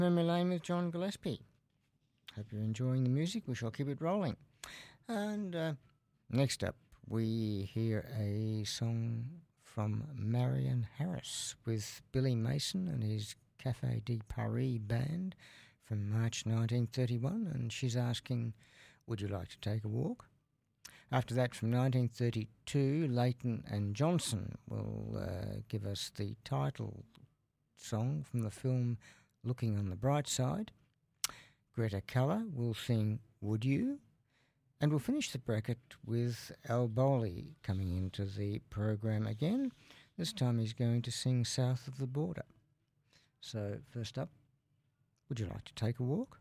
Memory Lane with John Gillespie. Hope you're enjoying the music. We shall keep it rolling. And next up, we hear a song from Marion Harris with Billy Mason and his Café de Paris band from March 1931, and she's asking, would you like to take a walk? After that, from 1932, Leighton and Johnson will give us the title song from the film Looking on the Bright Side. Greta Keller will sing Would You? And we'll finish the bracket with Al Bowley coming into the program again. This time he's going to sing South of the Border. So first up, would you like to take a walk?